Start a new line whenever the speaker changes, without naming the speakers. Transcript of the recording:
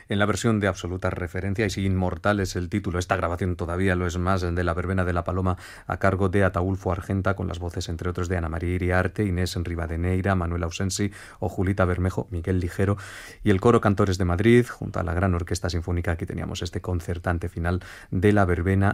en la versión de absoluta referencia, y si inmortal es el título, esta grabación todavía lo es más, de La verbena de la Paloma, a cargo de Ataúlfo Argenta, con las voces, entre otros, de Ana María Iriarte, Inés Rivadeneira, Manuel Ausensi o Julita Bermejo, Miguel Ligero y el Coro Cantores de Madrid, junto a la Gran Orquesta Sinfónica. Aquí teníamos este concertante final de La verbena